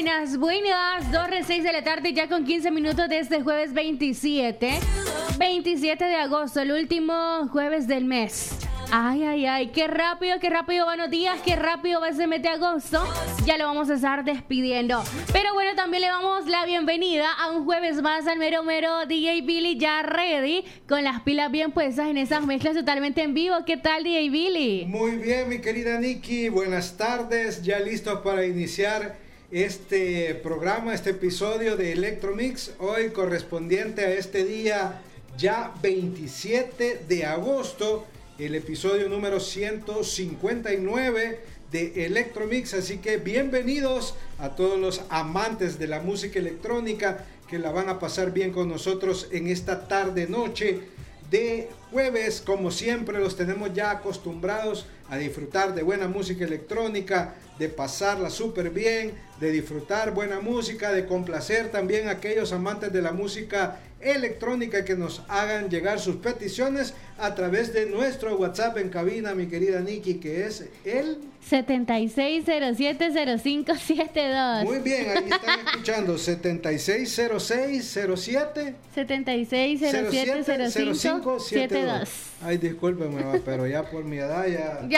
buenas, 2:06 de la tarde, ya con 15 minutos de este jueves 27 de agosto, el último jueves del mes. Ay, qué rápido van los días, qué rápido va ese mes de agosto. Ya lo vamos a estar despidiendo. Pero bueno, también le damos la bienvenida a un jueves más al mero DJ Billy, ya ready, con las pilas bien puestas en esas mezclas totalmente en vivo. ¿Qué tal, DJ Billy? Muy bien, mi querida Nikki, buenas tardes, ya listos para iniciar este programa, este episodio de Electromix, hoy correspondiente a este día ya 27 de agosto, el episodio número 159 de Electromix, así que bienvenidos a todos los amantes de la música electrónica que la van a pasar bien con nosotros en esta tarde noche de jueves. Como siempre los tenemos ya acostumbrados a disfrutar de buena música electrónica, de pasarla súper bien, de disfrutar buena música, de complacer también a aquellos amantes de la música electrónica que nos hagan llegar sus peticiones a través de nuestro WhatsApp en cabina, mi querida Nikki, que es el 76070572. Muy bien, ahí están escuchando 760607 76070572. Ay, discúlpeme, pero ya por mi edad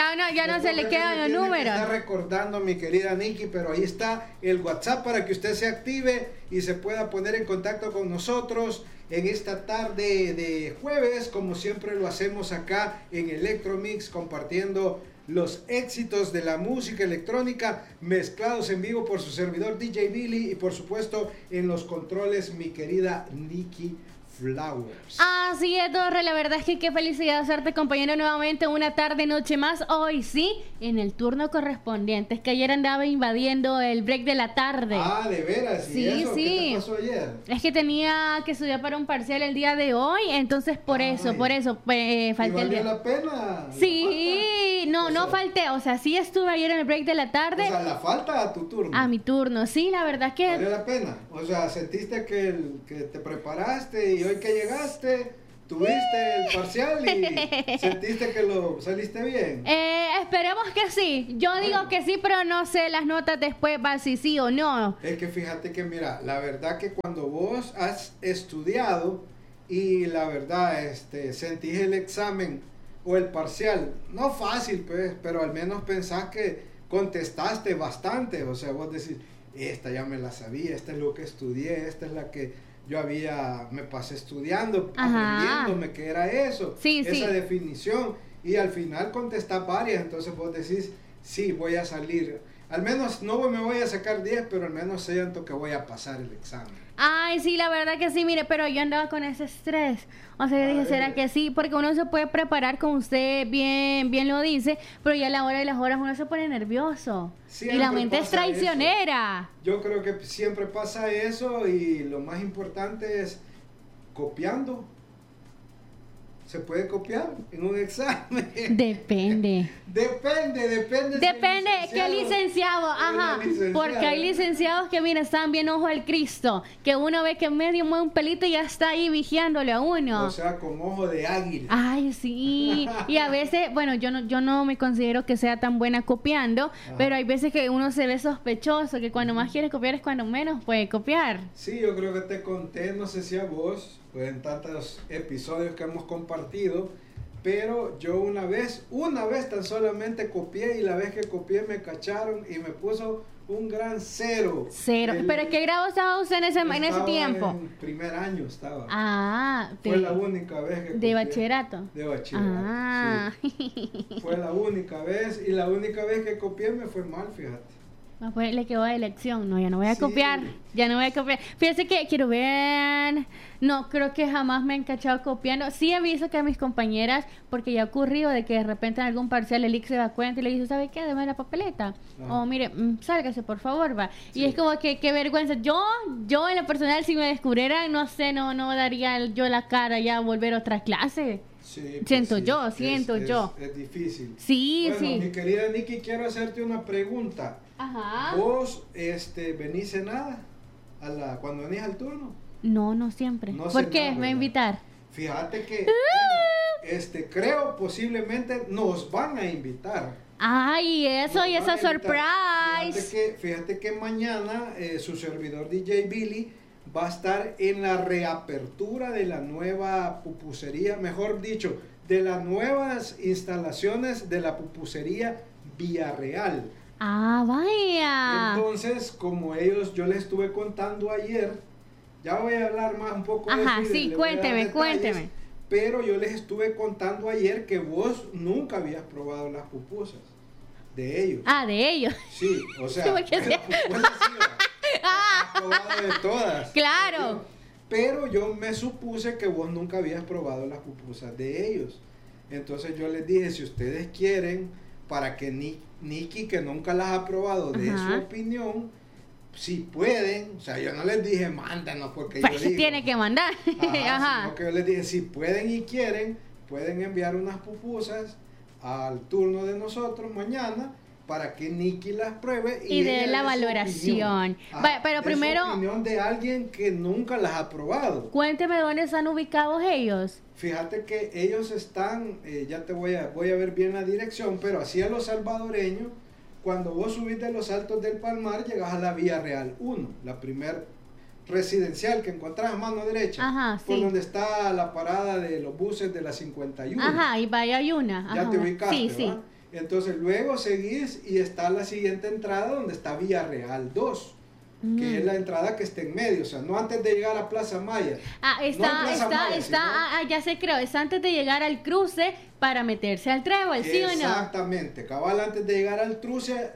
ya no se le quedan los números. Está recordando mi querida Nikki, pero ahí está el WhatsApp para que usted se active y se pueda poner en contacto con nosotros en esta tarde de jueves, como siempre lo hacemos acá en Electromix, compartiendo los éxitos de la música electrónica mezclados en vivo por su servidor DJ Billy y por supuesto en los controles mi querida Nikki Flowers. Así es, Torre, la verdad es que qué felicidad hacerte compañero nuevamente una tarde noche más, hoy sí, en el turno correspondiente. Es que ayer andaba invadiendo el break de la tarde. Ah, ¿de veras? ¿Y sí, eso? sí. ¿Qué te pasó ayer? Es que tenía que estudiar para un parcial el día de hoy, entonces por eso falté el día. día. ¿La pena? Sí, no falté, o sea, sí estuve ayer en el break de la tarde. O sea, la falta a tu turno. A mi turno, sí, la verdad es que... ¿Valió la pena? O sea, ¿sentiste que te preparaste y hoy que llegaste, tuviste el parcial y sentiste que lo saliste bien? Esperemos que sí. Yo digo que sí, pero no sé las notas después, va si sí o no. Es que fíjate que mira, la verdad que cuando vos has estudiado y la verdad sentís el examen o el parcial, no fácil pues, pero al menos pensás que contestaste bastante. O sea, vos decís, esta ya me la sabía, esta es lo que estudié, esta es la que me pasé estudiando, aprendiéndome que era eso, esa definición, y al final contestás varias, entonces vos decís, sí, voy a salir, al menos no me voy a sacar 10, pero al menos siento que voy a pasar el examen. Ay, sí, la verdad que sí, mire, pero yo andaba con ese estrés. O sea, yo dije, ¿será que sí? Porque uno se puede preparar, como usted bien lo dice, pero ya a la hora de las horas uno se pone nervioso. Siempre y la mente es traicionera. Eso. Yo creo que siempre pasa eso y lo más importante es copiando. ¿Se puede copiar en un examen? Depende. Depende. ¿Qué licenciado? Ajá. Porque hay licenciados que, mira, están bien ojo al Cristo. Que uno ve que medio mueve un pelito y ya está ahí vigiándole a uno. O sea, con ojo de águila. Ay, sí. Y a veces, bueno, yo no me considero que sea tan buena copiando, pero hay veces que uno se ve sospechoso, que cuando más quiere copiar es cuando menos puede copiar. Sí, yo creo que te conté, no sé si a vos, pues en tantos episodios que hemos compartido, pero yo una vez tan solamente copié y la vez que copié me cacharon y me puso un gran cero. ¿Pero qué grado estaba usted en ese tiempo? En primer año estaba. Fue la única vez que copié. ¿De bachillerato? De bachillerato, sí. Fue la única vez y la única vez que copié me fue mal, fíjate. Pues le quedó de elección. No, ya no voy a copiar. Fíjese que quiero ver. No, creo que jamás me he encachado copiando. Sí he visto que a mis compañeras, porque ya ha ocurrido de que de repente en algún parcial el IC se da cuenta y le dice, ¿sabe qué? Deme la papeleta. O mire, sálgase por favor, va. Sí. Y es como que qué vergüenza. Yo en lo personal, si me descubrieran, no sé, no daría yo la cara ya a volver a otra clase. Sí, pues siento sí, yo. Es difícil. Sí, bueno, sí. Mi querida Nikki, quiero hacerte una pregunta. Ajá. ¿Vos venís cenada cuando venís al turno? No siempre. No ¿Por qué? ¿verdad? ¿Me va a invitar? Fíjate que creo posiblemente nos van a invitar. Ay, eso y esa surprise. Fíjate que mañana su servidor DJ Billy va a estar en la reapertura de la nueva pupusería, mejor dicho, de las nuevas instalaciones de la pupusería Villarreal. Ah, vaya. Entonces, como yo les estuve contando ayer, ya voy a hablar más un poco de Ajá, eso. sí, cuénteme. Pero yo les estuve contando ayer que vos nunca habías probado las pupusas de ellos. Ah, de ellos. Sí, o sea, las pupusas sí, has probado de todas. Claro. Pero yo me supuse que vos nunca habías probado las pupusas de ellos. Entonces yo les dije, si ustedes quieren, para que Nikki, que nunca las ha probado, dé su opinión, si pueden, o sea, yo no les dije mándanos porque pues yo digo, tiene que mandar. Ajá. Sino que yo les dije, si pueden y quieren, pueden enviar unas pupusas al turno de nosotros mañana para que Nikki las pruebe y dé la valoración. Pero primero, su opinión de alguien que nunca las ha probado. Cuénteme dónde están ubicados ellos. Fíjate que ellos están, ya te voy a ver bien la dirección, pero así a los salvadoreños, cuando vos subís de los Altos del Palmar, llegas a la Villarreal 1, la primer residencial que encontrás a mano derecha, ajá, por sí, donde está la parada de los buses de la 51. Ajá, y vaya hay una. Ya ajá, te ubicaste, sí, ¿va? sí. Entonces luego seguís y está la siguiente entrada donde está Villarreal 2. Que es la entrada que está en medio, o sea, no antes de llegar a Plaza Maya. Ah, ya sé, creo, es antes de llegar al cruce para meterse al trébol, ¿sí o no? Exactamente, cabal antes de llegar al cruce,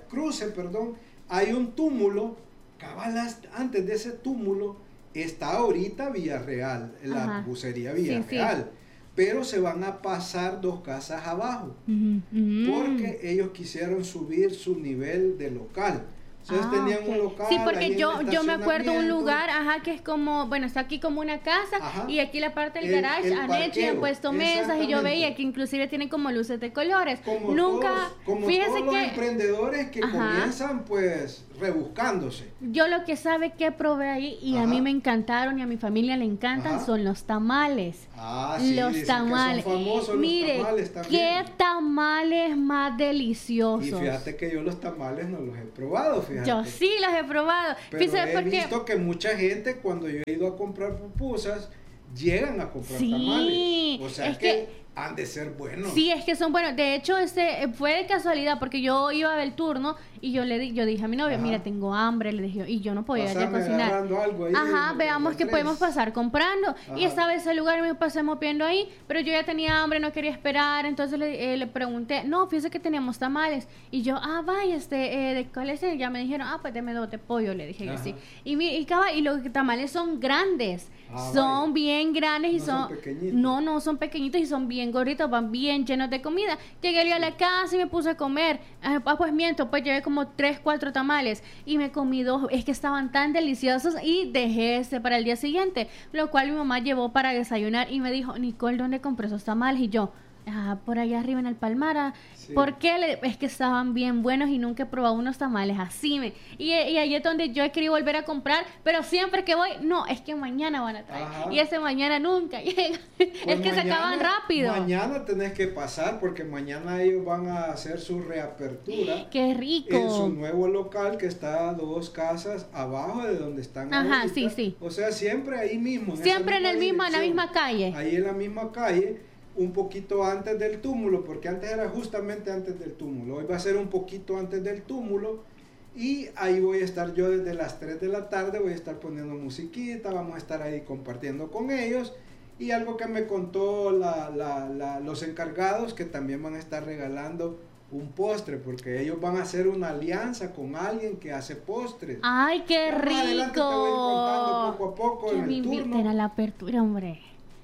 hay un túmulo, cabal antes de ese túmulo está ahorita Villarreal, la bucería Villarreal. Sí, sí. Pero se van a pasar 2 casas abajo, porque ellos quisieron subir su nivel de local. Entonces tenían un local. Sí, porque yo me acuerdo un lugar, que es como, bueno, está aquí como una casa, y aquí la parte del garage han hecho y han puesto mesas, y yo veía que inclusive tienen como luces de colores. Como nunca, fíjese todos los emprendedores que comienzan pues rebuscándose. Yo lo que sabe que probé ahí y a mí me encantaron y a mi familia le encantan son los tamales. Sí, los tamales. Que son famosos. Mire, los tamales también. Qué tamales más deliciosos. Y fíjate que yo los tamales no los he probado, fíjate. Yo sí los he probado. Pero he visto que mucha gente cuando yo he ido a comprar pupusas llegan a comprar tamales. O sea, es que han de ser buenos. Sí, es que son buenos. De hecho, fue de casualidad porque yo iba del turno y yo dije a mi novia, mira, tengo hambre, le dije, y yo no podía ir a cocinar. Algo ahí Veamos que podemos pasar comprando. Y estaba ese lugar y me pasamos viendo ahí, pero yo ya tenía hambre, no quería esperar, entonces le pregunté, no, fíjese que teníamos tamales. Y yo, vaya, ¿de cuál es? Ya me dijeron, pues deme 2 de pollo, le dije yo sí. Y los tamales son grandes. Son bien grandes y son pequeñitos. No son pequeñitos y son bien gorditos, van bien llenos de comida. Llegué yo a la casa y me puse a comer. Pues miento, pues llevé como 3-4 tamales y me comí 2. Es que estaban tan deliciosos y dejé para el día siguiente, lo cual mi mamá llevó para desayunar y me dijo, Nicole, ¿dónde compré esos tamales? Y yo, por allá arriba en el Palmar. Sí. ¿Por qué? Es que estaban bien buenos y nunca he probado unos tamales así. Y ahí es donde yo he querido volver a comprar, pero siempre que voy, no, es que mañana van a traer. Y ese mañana nunca llega. Pues es que se acaban rápido. Mañana tenés que pasar porque mañana ellos van a hacer su reapertura. ¡Qué rico! En su nuevo local que está a 2 casas abajo de donde están ahorita. Sí. O sea, siempre ahí mismo. Siempre en la misma calle. Ahí en la misma calle. Un poquito antes del túmulo, porque antes era justamente antes del túmulo, hoy va a ser un poquito antes del túmulo, y ahí voy a estar yo desde las 3 de la tarde, voy a estar poniendo musiquita, vamos a estar ahí compartiendo con ellos, y algo que me contó los encargados, que también van a estar regalando un postre, porque ellos van a hacer una alianza con alguien que hace postres. ¡Ay, qué rico! Más adelante te voy a ir contando poco a poco que en el turno. inviten a la apertura, hombre.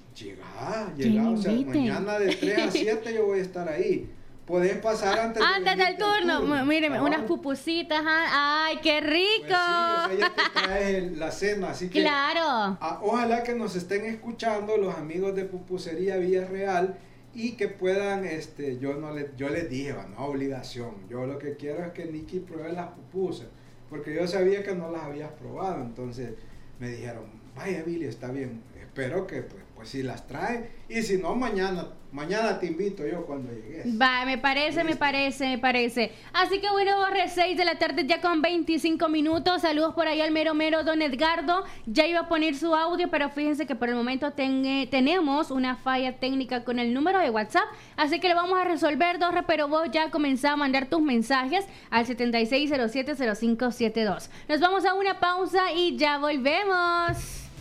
Llega, o sea, mañana de 3 a 7 yo voy a estar ahí. Podés pasar antes del turno. Míreme, unas pupusitas. ¡Ay, qué rico! Pues sí, o sea, ya te traes la cena, así que claro. Ojalá que nos estén escuchando los amigos de Pupusería Villarreal y que puedan, yo les dije, no, obligación. Yo lo que quiero es que Nikki pruebe las pupusas, porque yo sabía que no las habías probado, entonces me dijeron, Vaya, Billy, está bien. Espero que pues si las trae. Y si no, mañana te invito yo cuando llegues. Va, me parece. Así que bueno, Borre, 6 de la tarde ya con 25 minutos. Saludos por ahí al mero don Edgardo. Ya iba a poner su audio, pero fíjense que por el momento tenemos una falla técnica con el número de WhatsApp. Así que lo vamos a resolver, Dorre, pero vos ya comenzá a mandar tus mensajes al 76070572. Nos vamos a una pausa y ya volvemos.